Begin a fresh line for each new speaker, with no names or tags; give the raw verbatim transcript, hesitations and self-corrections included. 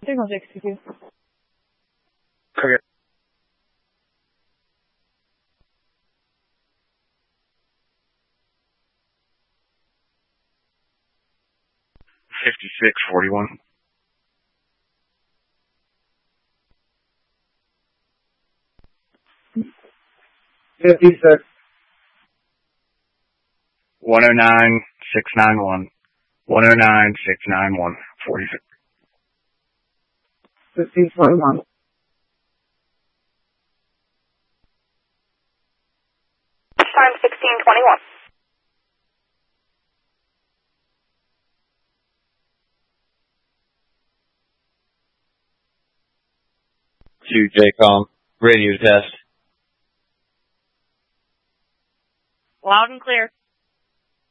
Signal J X two.
Okay. Fifty-six forty-one.
Fifty-six.
One oh nine six nine one. One oh nine six nine one. Forty-six.
Fifteen forty-one.
Time sixteen twenty-one.
Two J COM. Radio test.
Loud and clear.